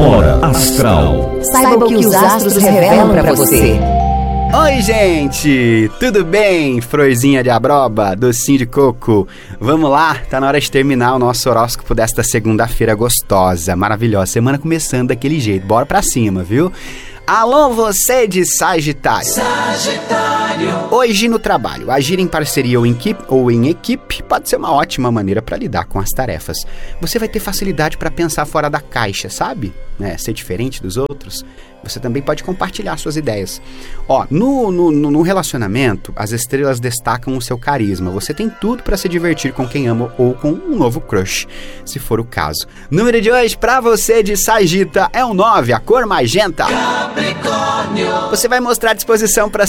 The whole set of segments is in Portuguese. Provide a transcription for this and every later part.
Hora Astral. Saiba o que os astros revelam pra você. Oi, gente! Tudo bem? Florzinha de abroba, docinho de coco. Vamos lá, tá na hora de terminar o nosso horóscopo desta segunda-feira gostosa, maravilhosa. Semana começando daquele jeito, bora pra cima, viu? Alô, você de Sagitário. Hoje no trabalho, agir em parceria ou em equipe pode ser uma ótima maneira para lidar com as tarefas. Você vai ter facilidade para pensar fora da caixa, sabe? Ser diferente dos outros. Você também pode compartilhar suas ideias. No relacionamento, as estrelas destacam o seu carisma. Você tem tudo para se divertir com quem ama ou com um novo crush, se for o caso. Número de hoje para você de Sagita é o 9, a cor magenta. Capricórnio. Você vai mostrar disposição para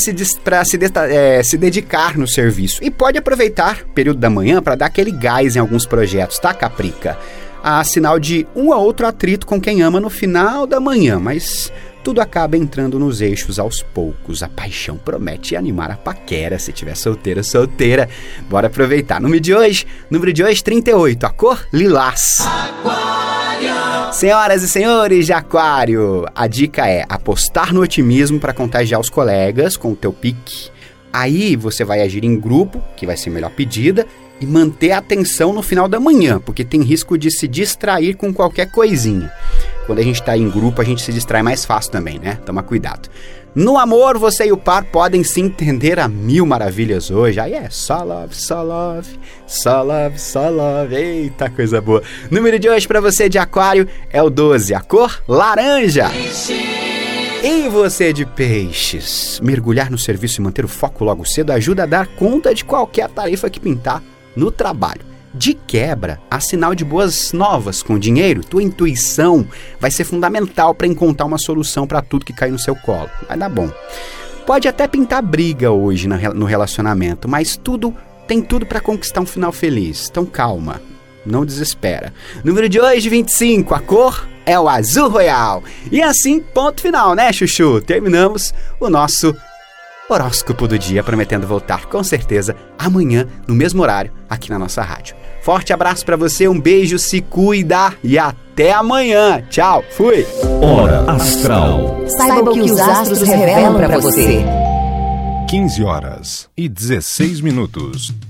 se dedicar no serviço e pode aproveitar o período da manhã para dar aquele gás em alguns projetos, tá, Caprica? Há sinal de um a outro atrito com quem ama no final da manhã, mas tudo acaba entrando nos eixos aos poucos. A paixão promete animar a paquera se tiver solteira. Bora aproveitar. Número de hoje 38, a cor lilás. Aquário. Senhoras e senhores de Aquário, a dica é apostar no otimismo para contagiar os colegas com o teu pique. Aí você vai agir em grupo, que vai ser melhor pedida, e manter a atenção no final da manhã, porque tem risco de se distrair com qualquer coisinha. Quando a gente tá em grupo, a gente se distrai mais fácil também, né? Toma cuidado. No amor, você e o par podem se entender a mil maravilhas hoje. Aí é só love, só love, só love, só love. Eita, coisa boa. Número de hoje pra você de Aquário é o 12, a cor laranja. E você de Peixes, mergulhar no serviço e manter o foco logo cedo ajuda a dar conta de qualquer tarefa que pintar no trabalho. De quebra, há sinal de boas novas com dinheiro. Tua intuição vai ser fundamental para encontrar uma solução para tudo que cai no seu colo. Vai dar bom. Pode até pintar briga hoje no relacionamento, mas tem tudo para conquistar um final feliz. Então calma, não desespera. Número de hoje, 25, a cor é o azul royal. E assim, ponto final, né, Chuchu? Terminamos o nosso horóscopo do dia, prometendo voltar com certeza amanhã, no mesmo horário, aqui na nossa rádio. Forte abraço pra você, um beijo, se cuida e até amanhã. Tchau, fui! Hora Astral. Saiba o que os astros revelam pra você. 15 horas e 16 minutos.